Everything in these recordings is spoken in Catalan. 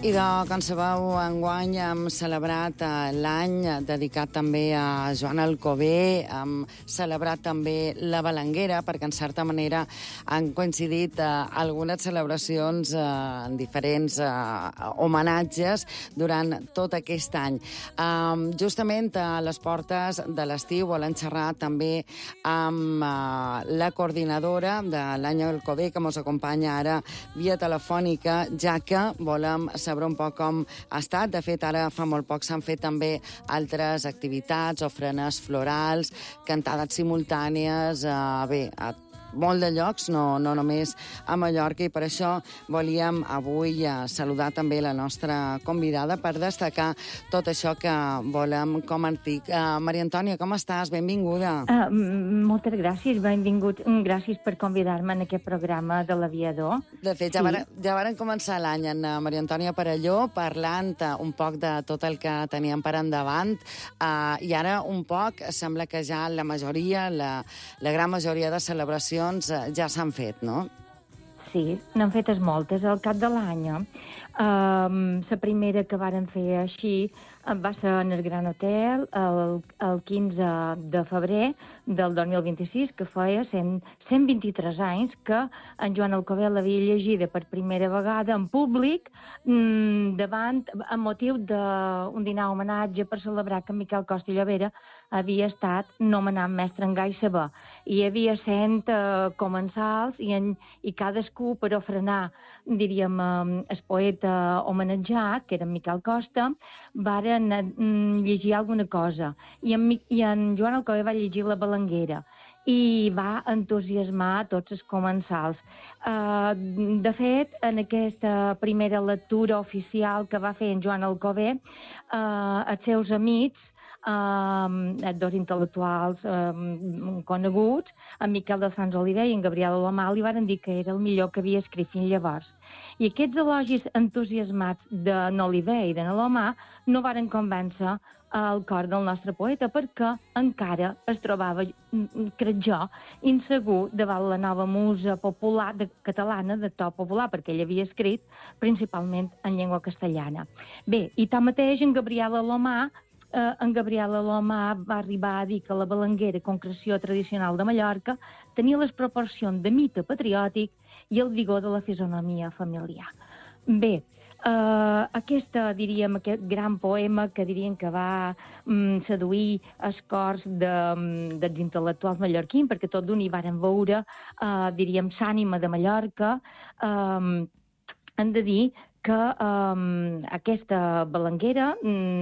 Idò, com sabeu, enguany hem celebrat l'any dedicat també a Joan Alcover, hem celebrat també la Balanguera, perquè en certa manera han coincidit algunes celebracions en diferents homenatges durant tot aquest any. Justament a les portes de l'estiu volem xerrar també amb la coordinadora de l'any Alcover, que ens acompanya ara via telefònica, ja que volem saber un poc com ha estat. De fet, ara fa molt poc s'han fet també altres activitats, ofrenes florals, cantades simultànies, a molt de llocs, no només a Mallorca, i per això volíem avui saludar també la nostra convidada per destacar tot això que volem compartir. Maria Antònia, com estàs? Benvinguda. Moltes gràcies, benvingut. Gràcies per convidar-me en aquest programa de l'Aviador. De fet, ja varen començar l'any en Maria Antònia Perelló parlant un poc de tot el que teníem per endavant, i ara un poc sembla que ja la majoria, la gran majoria de celebracions ja s'han fet, no? Sí, n'han fetes moltes al cap de l'any. La primera que varen fer així va ser en el Gran Hotel el 15 de febrer del 2026, que feia 123 anys que en Joan Alcover l'havia llegida per primera vegada en públic davant, amb motiu d'un dinar homenatge per celebrar que Miquel Costa i Llovera havia estat nomenat mestre en gai saber. Hi havia 100 comensals i cadascú per ofrenar, diríem, el poeta homenatjat, que era en Miquel Costa, varen llegir alguna cosa. I en Joan Alcover va llegir La Balanguera i va entusiasmar tots els comensals. De fet, en aquesta primera lectura oficial que va fer en Joan Alcover, els seus amics, dos intel·lectuals coneguts, en Miquel de Sants Oliver i en Gabriel Alomà, li van dir que era el millor que havia escrit fins llavors. I aquests elogis entusiasmats d'en Oliver i d'en Alomà no varen convèncer el cor del nostre poeta, perquè encara es trobava, crec jo, insegur davant la nova musa popular catalana de to popular, perquè ell havia escrit principalment en llengua castellana. Bé, i tanmateix en Gabriel Alomà va arribar a dir que la Balanguera, concreció tradicional de Mallorca, tenia les proporcions de mite patriòtic i el vigor de la fisonomia familiar. Bé, aquest gran poema que dirien que va seduir els cors dels intel·lectuals mallorquins, perquè tot d'un hi varen veure, diríem, l'ànima de Mallorca, hem de dir que aquesta Balanguera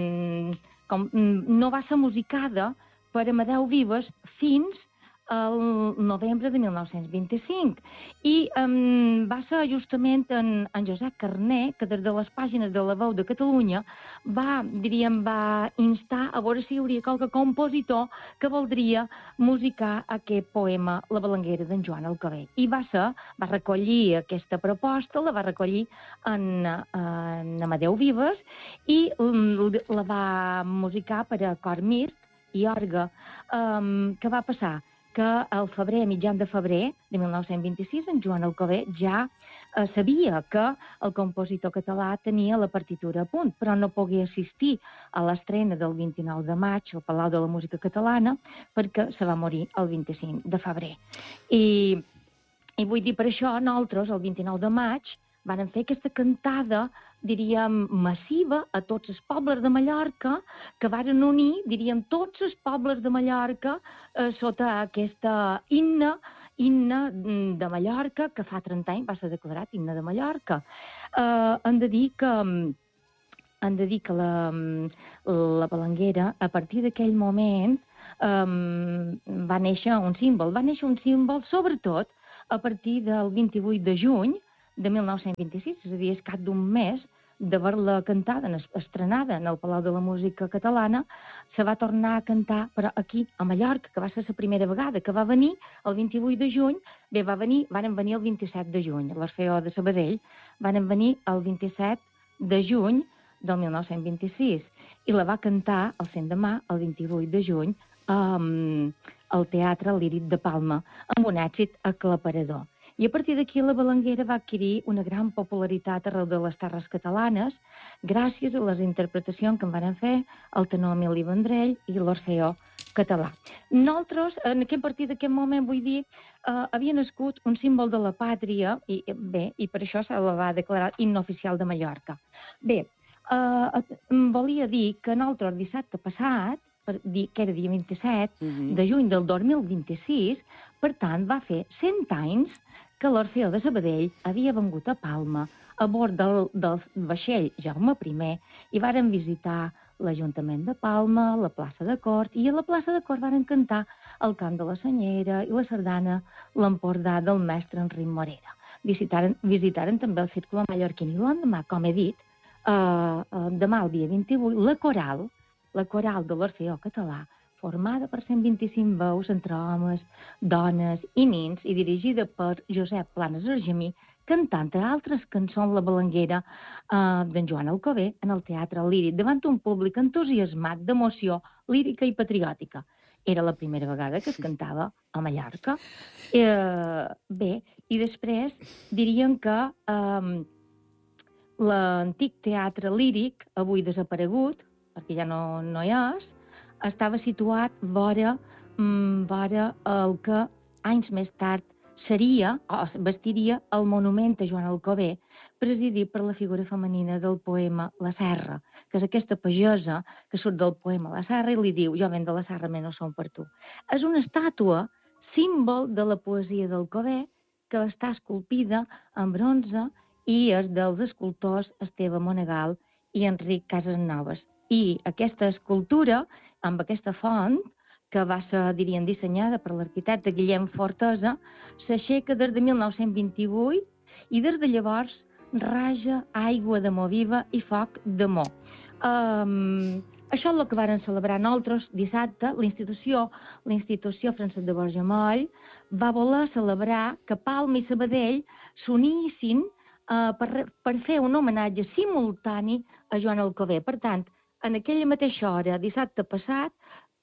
no va ser musicada per Amadeu Vives fins al novembre de 1925. I va ser justament en Josep Carner que des de les pàgines de la Veu de Catalunya va instar a veure si hi hauria qualque compositor que voldria musicar aquest poema, La Balanguera d'en Joan Alcover. I va recollir aquesta proposta, la va recollir en Amadeu Vives i la va musicar per a cor mirt i orgue. Què va passar? Que al febrer, mitjan de febrer de 1926, en Joan Alcover ja sabia que el compositor català tenia la partitura a punt, però no pogué assistir a l'estrena del 29 de maig al Palau de la Música Catalana perquè se va morir el 25 de febrer. I vull dir, per això nosaltres, el 29 de maig, vàrem fer aquesta cantada, diríem, massiva a tots els pobles de Mallorca, que varen unir, diríem, tots els pobles de Mallorca sota aquesta himne de Mallorca, que fa 30 anys va ser declarat himne de Mallorca. Hem de dir que la Balanguera, a partir d'aquell moment, va néixer un símbol. Va néixer un símbol, sobretot, a partir del 28 de juny de 1926, és a dir, escaig d'un mes d'haver-la cantada, estrenada en el Palau de la Música Catalana, se va tornar a cantar, però aquí, a Mallorca, que va ser la primera vegada que va venir el 28 de juny, bé, varen venir el 27 de juny, l'Orfeó de Sabadell, varen venir el 27 de juny del 1926, i la va cantar el l'endemà, el 28 de juny, al Teatre Líric de Palma, amb un èxit aclaparador. I a partir d'aquí la balanguera va adquirir una gran popularitat arreu de les terres catalanes gràcies a les interpretacions que en van fer el tenor Emili Vendrell i l'Orfeó català. Nosaltres, a partir d'aquest moment, vull dir, havia nascut un símbol de la pàtria i per això se la va declarar himne oficial de Mallorca. Bé, volia dir que nosaltres dissabte passat, que era dia 27 de juny del 2026, per tant, va fer 100 anys que l'Orfeó de Sabadell havia vengut a Palma a bord del vaixell Jaume I i varen visitar l'Ajuntament de Palma, la plaça de Cort, i a la plaça de Cort varen cantar el cant de la Senyera i la sardana l'Empordà del mestre Enric Morera. Visitaren també el Círculo Mallorquín i l'endemà, com he dit, demà, el dia 28, la coral de l'Orfeó català, formada per 125 veus entre homes, dones i nins i dirigida per Josep Planas Argemí, cantant altres cançons la balanguera d'en Joan Alcover en el Teatre Líric, davant un públic entusiasmat d'emoció lírica i patriòtica. Era la primera vegada que es cantava a Mallorca. Bé, i després diríem que l'antic Teatre Líric, avui desaparegut, perquè ja no hi és, estava situat vora el que anys més tard seria, o vestiria, el monument a Joan Alcover, presidit per la figura femenina del poema La Serra, que és aquesta pagesa que surt del poema La Serra i li diu: jo venc de la serra, més no som per tu. És una estàtua, símbol de la poesia d'Alcover, que està esculpida en bronze i és dels escultors Esteve Monegal i Enric Casasnovas. I aquesta escultura, amb aquesta font, que va ser, diríem, dissenyada per l'arquitecte Guillem Fortesa, s'aixeca des de 1928 i des de llavors raja aigua de Mo viva i foc de Mo. Això és el que varen celebrar nosaltres dissabte. L'institució Francesc de Borja Moll va voler celebrar que Palma i Sabadell s'unissin per fer un homenatge simultani a Joan Alcover. Per tant, en aquella mateixa hora, dissabte passat,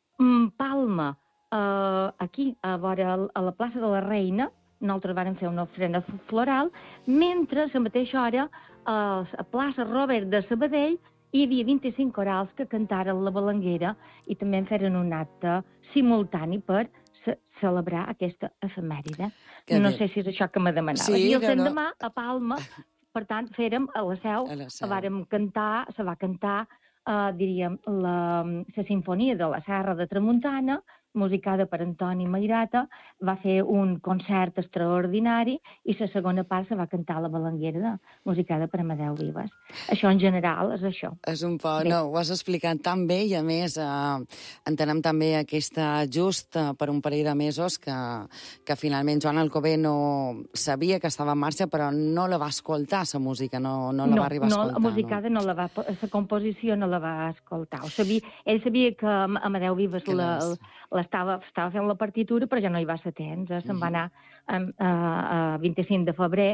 Palma, aquí, a la plaça de la Reina, nosaltres vàrem fer una ofrena floral, mentre a la mateixa hora, a la plaça Robert de Sabadell, hi havia 25 corals que cantaren la balanguera i també en feren un acte simultani per celebrar aquesta efemèride. No sé si és això que me demanava. Sí, I el demà a Palma, per tant, fèrem a la Seu, vàrem cantar, se va cantar, diríem, la Sinfonia de la Serra de Tramuntana, musicada per Antoni Mairata, va fer un concert extraordinari i la segona part se va cantar la balanguera musicada per Amadeu Vives. Això en general és això. És un poc, no, ho has explicat tan bé i a més entenem també aquesta just per un parell de mesos que finalment Joan Alcover no sabia que estava en marxa però no la va escoltar, la música, no la va arribar a escoltar. No, la musicada no la va, la composició no la va escoltar. Ell sabia que Amadeu Vives estava fent la partitura, però ja no hi va ser temps. Se'n va anar a 25 de febrer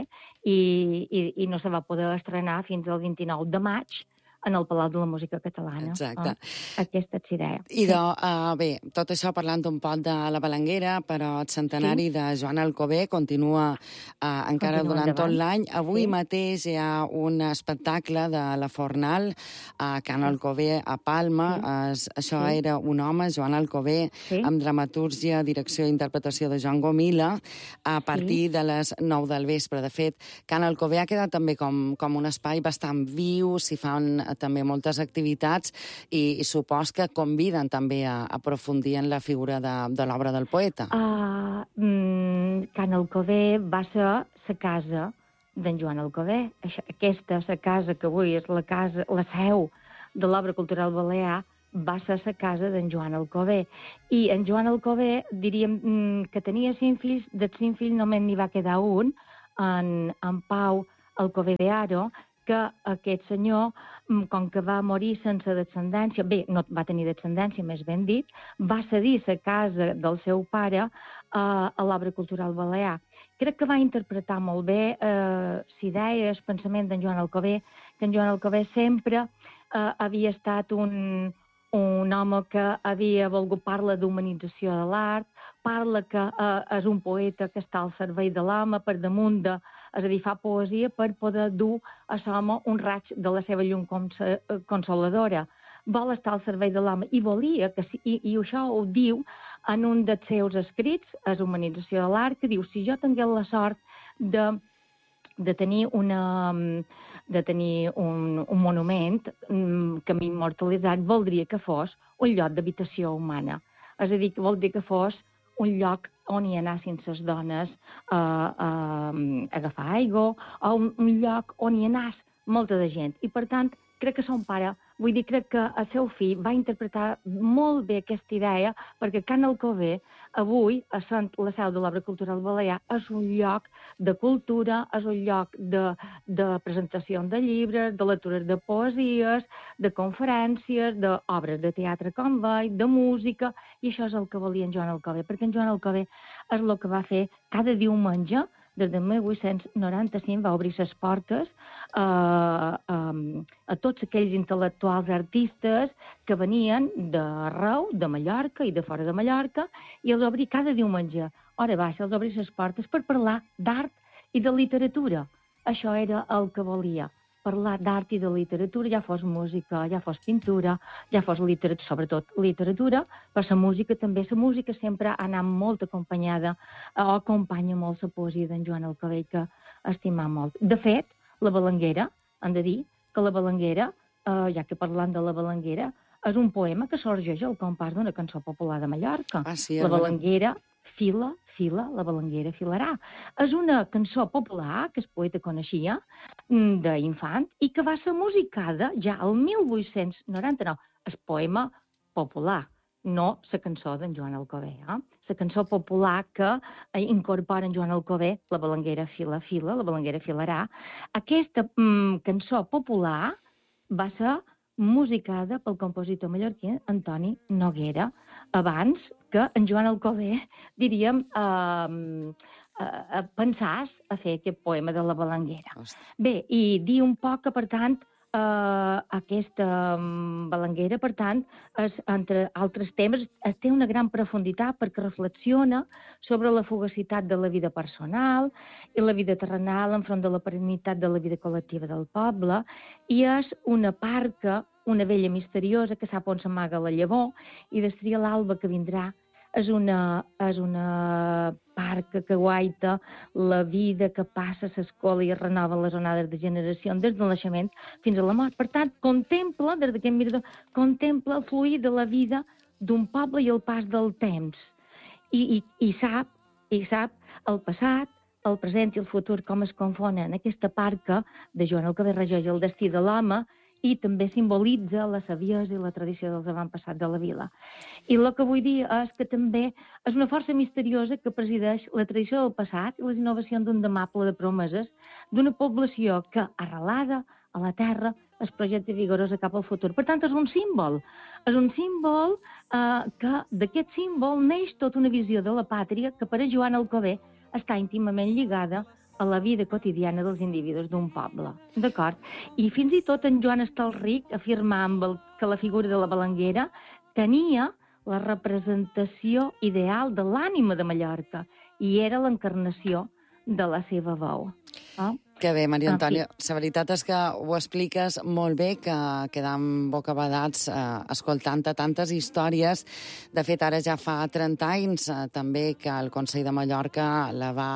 i no se va poder estrenar fins al 29 de maig en el Palau de la Música Catalana. Exacte. Aquesta és idea. I bé, tot això parlant un poc de la balanguera, però el centenari de Joan Alcover continua encara durant tot l'any. Avui mateix hi ha un espectacle de la Fornal a Can Alcover, a Palma. Això era un home, Joan Alcover, amb dramatúrgia, direcció i interpretació de Joan Gomila, a partir de les 9 del vespre. De fet, Can Alcover ha quedat també com un espai bastant viu, s'hi fan també moltes activitats i supos que conviden també a aprofundir en la figura de l'obra del poeta. Can Alcover va ser la casa d'en Joan Alcover. Aquesta, la casa que avui és la seu de l'obra cultural balear, va ser la casa d'en Joan Alcover. I en Joan Alcover, diríem que tenia 5 fills, dels 5 fills només n'hi va quedar un, en Pau Alcover de Haro, que aquest senyor, com que va morir sense descendència, bé, no va tenir descendència, més ben dit, va cedir la casa del seu pare a l'obra cultural balear. Crec que va interpretar molt bé l'idea, el pensament d'en Joan Alcover, que en Joan Alcover sempre havia estat un home que havia volgut parlar d'humanització de l'art, parla que és un poeta que està al servei de l'home per damunt de... És a dir, fa poesia per poder dur a l'home un raig de la seva llum consoladora. Vol estar al servei de l'home i volia que... I això ho diu en un dels seus escrits, és Humanització de l'art, que diu, si jo tingués la sort de tenir un monument que m'immortalitzat, voldria que fos un lloc d'habitació humana. És a dir, que voldria que fos un lloc on hi anessin les dones a agafar aigua, o un lloc on hi anés molta de gent. I, per tant, crec que son pare, crec que el seu fill va interpretar molt bé aquesta idea, perquè Can Alcover, avui, essent la seu de l'Obra Cultural Balear, és un lloc de cultura, és un lloc de presentació de llibres, de lectures de poesies, de conferències, d'obres de teatre, com veig, de música, i això és el que volia en Joan Alcover, perquè en Joan Alcover és el que va fer cada diumenge, des de 1895 va obrir les portes a tots aquells intel·lectuals artistes que venien d'arreu, de Mallorca i de fora de Mallorca, i els obri cada diumenge. Hora baixa, els obri les portes per parlar d'art i de literatura. Això era el que volia, parlar d'art i de literatura, ja fos música, ja fos pintura, ja fos literatura, sobretot literatura, però la música també. La música sempre ha anat molt acompanyada, o acompanya molt la poesia d'en Joan Alcover, que estimà molt. De fet, la Balanguera, hem de dir que la Balanguera, ja que parlant de la Balanguera, és un poema que sorgeix al compàs d'una cançó popular de Mallorca. Sí, la Balanguera fila, la Balanguera filarà. És una cançó popular que el poeta coneixia d'infant i que va ser musicada ja el 1899. El poema popular, no la cançó d'en Joan Alcover. La cançó popular que incorpora en Joan Alcover, la Balanguera fila, la Balanguera filarà. Aquesta cançó popular va ser musicada pel compositor mallorquí Antoni Noguera, abans que en Joan Alcover, diríem, pensàs a fer aquest poema de la Balanguera. Bé, i dir un poc que, per tant, aquesta Balanguera, per tant, entre altres temes, té una gran profunditat perquè reflexiona sobre la fugacitat de la vida personal i la vida terrenal enfront de la perennitat de la vida col·lectiva del poble, i és una parca, una vella misteriosa que sap on s'amaga la llavor i destria l'alba que vindrà. És una parca que guaita la vida que passa a l'escola i es renova les onades de generació des del naixement fins a la mort. Per tant, contempla, des d'aquest mirador, contempla el fluir de la vida d'un poble i el pas del temps. I sap el passat, el present i el futur com es confonen. Aquesta parca de Joan Alcover regeix el destí de l'home i també simbolitza la saviesa i la tradició dels avantpassats de la vila. I el que vull dir és que també és una força misteriosa que presideix la tradició del passat i les innovacions d'un demà ple de promeses d'una població que, arrelada a la terra, es projecta vigorosa cap al futur. Per tant, és un símbol. És un símbol que d'aquest símbol neix tota una visió de la pàtria que per a Joan Alcover està íntimament lligada a la vida quotidiana dels individus d'un poble. D'acord? I fins i tot en Joan Estalric afirmava que la figura de la Balanguera tenia la representació ideal de l'ànima de Mallorca i era l'encarnació de la seva veu. Que bé, Maria Antònia. La veritat és que ho expliques molt bé, que quedam bocabadats escoltant tantes històries. De fet, ara ja fa 30 anys també que el Consell de Mallorca la va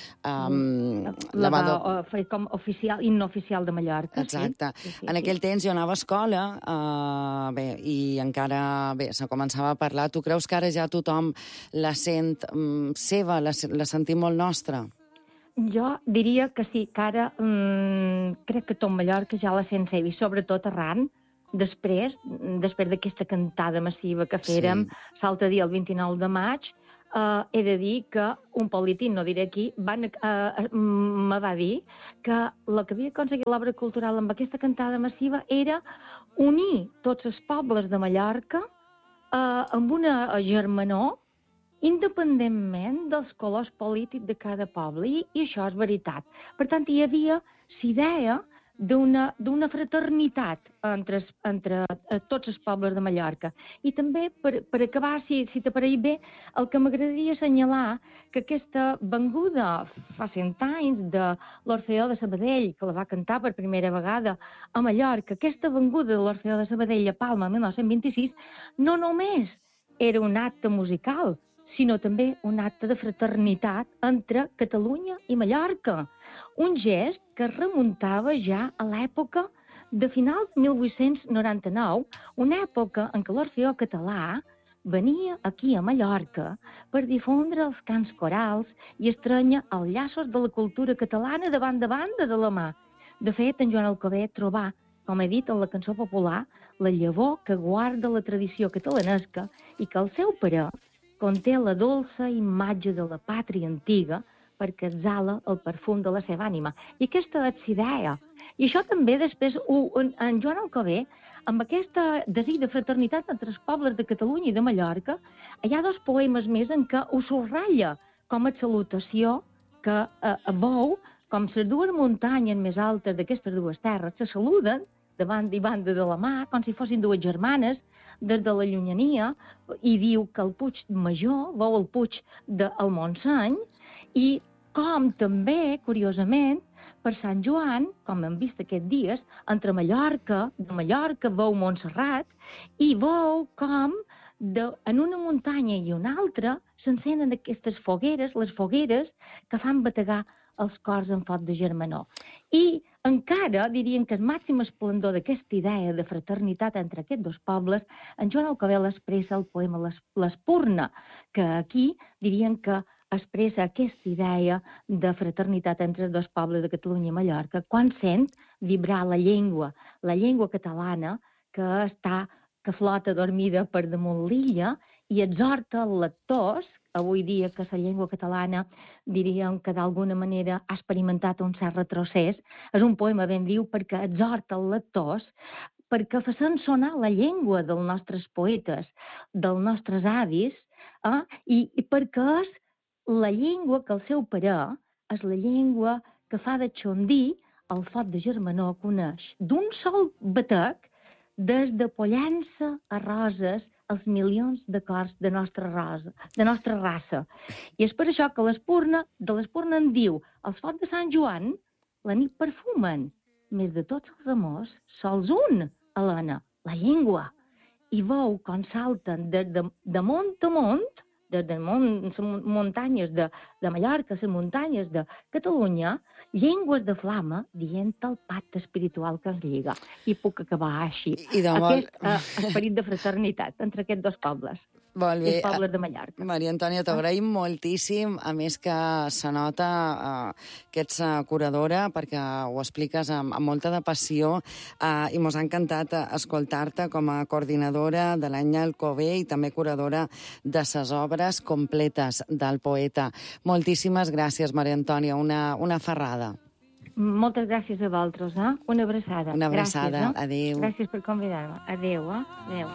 fer com oficial i no oficial de Mallorca. Exacte. Sí. En aquell temps jo anava a escola i encara se començava a parlar. Tu creus que ara ja tothom la sent seva, la sentim molt nostra? Jo diria que sí, que ara crec que tot Mallorca ja la sent seva, i sobretot arran, després d'aquesta cantada massiva que fèrem l'altre dia, el 29 de maig, he de dir que un polític, no diré qui, me va dir que el que havia aconseguit l'obra cultural amb aquesta cantada massiva era unir tots els pobles de Mallorca amb una germanor independentment dels colors polítics de cada poble, i això és veritat. Per tant, hi havia la idea d'una fraternitat entre tots els pobles de Mallorca. I també, per acabar, si t'apareix bé, el que m'agradaria assenyalar que aquesta venguda fa 100 anys de l'Orfeó de Sabadell, que la va cantar per primera vegada a Mallorca, aquesta venguda de l'Orfeó de Sabadell a Palma, 1926, no només era un acte musical, sinó també un acte de fraternitat entre Catalunya i Mallorca. Un gest que remuntava ja a l'època de finals de 1899, una època en què l'Orfeó català venia aquí a Mallorca per difondre els cants corals i estrènyer els llaços de la cultura catalana de banda a banda de la mà. De fet, en Joan Alcover trobà, com he dit en la cançó popular, la llavor que guarda la tradició catalanesca i que al seu parer conté la dolça imatge de la pàtria antiga perquè exhala el perfum de la seva ànima. I aquesta és l'idea. I això també després, en Joan Alcover, amb aquesta desig de fraternitat entre els pobles de Catalunya i de Mallorca, hi ha 2 poemes més en què ho subratlla com a salutació que veu com les 2 muntanyes més altes d'aquestes 2 terres se saluden de banda i banda de la mà, com si fossin 2 germanes, des de la llunyania, i diu que el Puig Major veu el Puig del Montseny, i com també, curiosament, per Sant Joan, com hem vist aquests dies, entre Mallorca, de Mallorca veu Montserrat, i veu com en una muntanya i una altra s'encenen aquestes fogueres, les fogueres que fan bategar els cors en foc de germanor. I encara, diríem que el màxim esplendor d'aquesta idea de fraternitat entre aquests 2 pobles, en Joan Alcover l'expressa el poema L'Espurna, que aquí diríem que expressa aquesta idea de fraternitat entre els 2 pobles de Catalunya i Mallorca, quan sent vibrar la llengua catalana que flota dormida per damunt l'illa i exhorta els lectors, avui dia que la llengua catalana diríem que d'alguna manera ha experimentat un cert retrocés, és un poema ben viu perquè exhorta els lectors perquè facin sonar la llengua dels nostres poetes, dels nostres avis, i perquè és la llengua que al seu parer és la llengua que fa de xondir el foc de germanor que uneix d'un sol batec des de Pollença a Roses els milions de cors de nostra raça. I és per això que de l'Espurna en diu els focs de Sant Joan la nit perfumen, més de tots els amors, sols un, Helena, la llengua. I veu com salten de mont a mont, des de les muntanyes de Mallorca, les muntanyes de Catalunya, llengües de flama dient el pacte espiritual que ens lliga. I puc acabar així. Aquest esperit de fraternitat entre aquests 2 pobles. Molt bé. Els pobles de Mallorca. Maria Antònia, t'agraïm moltíssim. A més que se nota que ets curadora, perquè ho expliques amb molta de passió i mos ha encantat escoltar-te com a coordinadora de l'any Alcover i també curadora de les obres completes del poeta. Moltíssimes gràcies, Maria Antònia. Una ferrada. Moltes gràcies a vosaltres. Una abraçada. Una abraçada. Gràcies, adéu. Gràcies per convidar-me. Adéu. Adéu.